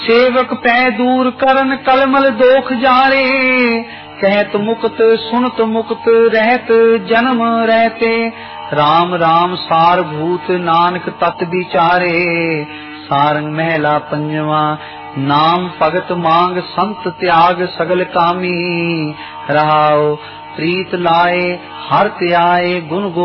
सेवक पै दूर करन कलमल दोख जारे, कहत मुक्त सुनत मुक्त रहत जन्म रहते। राम राम सार भूत नानक तत विचारे, सारंग महला पंजवा नाम भगत मांग संत त्याग सगल कामी। रहाओ प्रीत लाए हर त्याए गुण